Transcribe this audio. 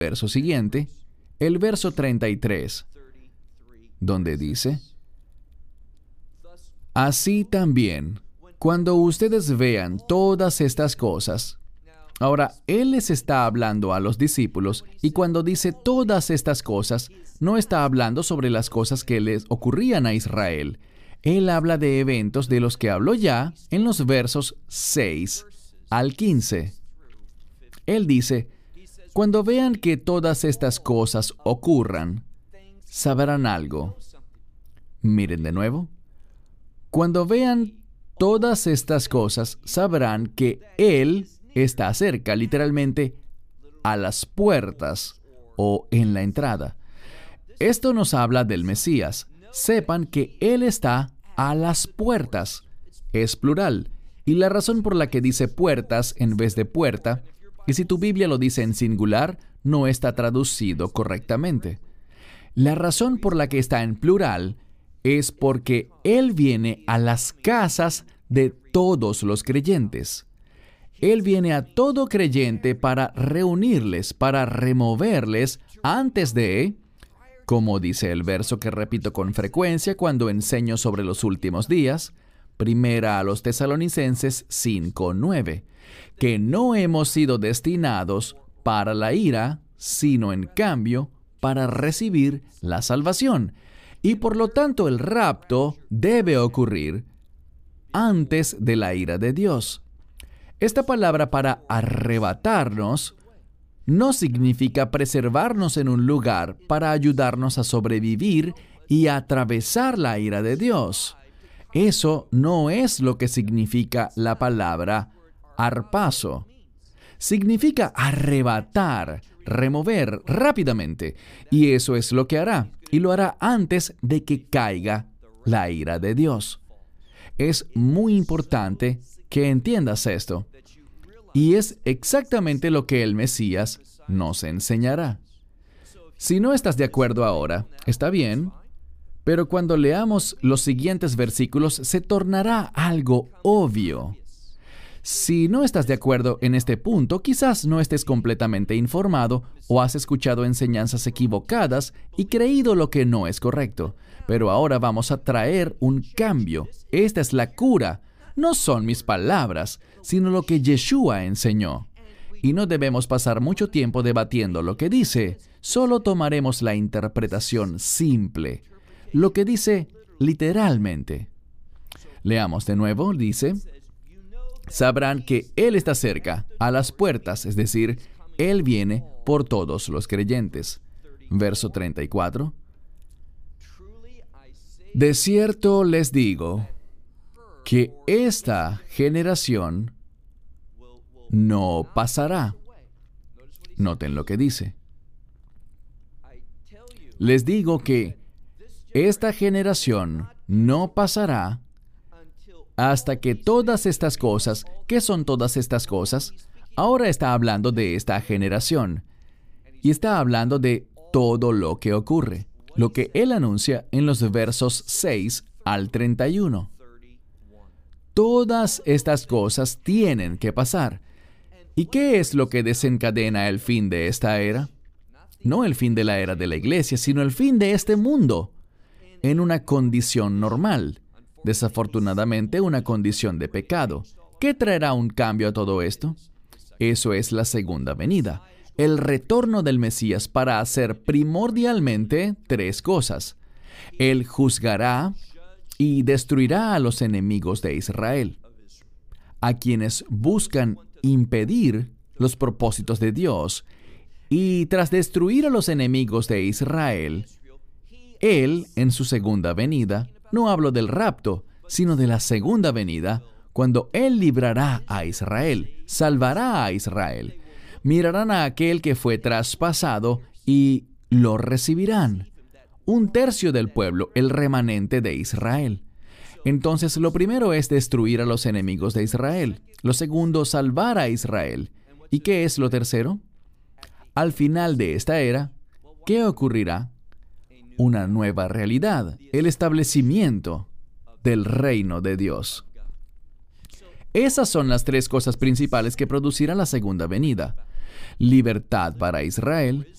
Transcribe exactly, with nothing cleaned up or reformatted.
verso siguiente, el verso treinta y tres, donde dice: así también, cuando ustedes vean todas estas cosas. Ahora, Él les está hablando a los discípulos, y cuando dice todas estas cosas, no está hablando sobre las cosas que les ocurrían a Israel. Él habla de eventos de los que habló ya en los versos seis al quince. Él dice: cuando vean que todas estas cosas ocurran, sabrán algo. Miren de nuevo. Cuando vean todas estas cosas, sabrán que Él está cerca, literalmente, a las puertas o en la entrada. Esto nos habla del Mesías. Sepan que Él está a las puertas. Es plural. Y la razón por la que dice puertas en vez de puerta, y si tu Biblia lo dice en singular, no está traducido correctamente. La razón por la que está en plural es porque Él viene a las casas de todos los creyentes. Él viene a todo creyente para reunirles, para removerles antes de, como dice el verso que repito con frecuencia cuando enseño sobre los últimos días, Primera a los Tesalonicenses cinco nueve, que no hemos sido destinados para la ira, sino en cambio para recibir la salvación. Y por lo tanto el rapto debe ocurrir antes de la ira de Dios. Esta palabra para arrebatarnos no significa preservarnos en un lugar para ayudarnos a sobrevivir y a atravesar la ira de Dios. Eso no es lo que significa la palabra harpazo. Significa arrebatar, remover rápidamente, y eso es lo que hará, y lo hará antes de que caiga la ira de Dios. Es muy importante que entiendas esto, y es exactamente lo que el Mesías nos enseñará. Si no estás de acuerdo ahora, está bien, pero cuando leamos los siguientes versículos se tornará algo obvio. Si no estás de acuerdo en este punto, quizás no estés completamente informado o has escuchado enseñanzas equivocadas y creído lo que no es correcto. Pero ahora vamos a traer un cambio. Esta es la cura. No son mis palabras, sino lo que Yeshua enseñó. Y no debemos pasar mucho tiempo debatiendo lo que dice. Solo tomaremos la interpretación simple. Lo que dice literalmente. Leamos de nuevo, dice: sabrán que Él está cerca, a las puertas, es decir, Él viene por todos los creyentes. Verso treinta y cuatro. De cierto les digo que esta generación no pasará. Noten lo que dice. Les digo que esta generación no pasará hasta que todas estas cosas, ¿qué son todas estas cosas? Ahora está hablando de esta generación. Y está hablando de todo lo que ocurre, lo que Él anuncia en los versos seis al treinta y uno. Todas estas cosas tienen que pasar. ¿Y qué es lo que desencadena el fin de esta era? No el fin de la era de la iglesia, sino el fin de este mundo, en una condición normal. Desafortunadamente, una condición de pecado. ¿Qué traerá un cambio a todo esto? Eso es la segunda venida, el retorno del Mesías para hacer primordialmente tres cosas. Él juzgará y destruirá a los enemigos de Israel, a quienes buscan impedir los propósitos de Dios, y tras destruir a los enemigos de Israel, Él, en su segunda venida, no hablo del rapto, sino de la segunda venida, cuando Él librará a Israel, salvará a Israel. Mirarán a aquel que fue traspasado y lo recibirán. Un tercio del pueblo, el remanente de Israel. Entonces, lo primero es destruir a los enemigos de Israel. Lo segundo, salvar a Israel. ¿Y qué es lo tercero? Al final de esta era, ¿qué ocurrirá? Una nueva realidad, el establecimiento del reino de Dios. Esas son las tres cosas principales que producirá la segunda venida. libertad para Israel,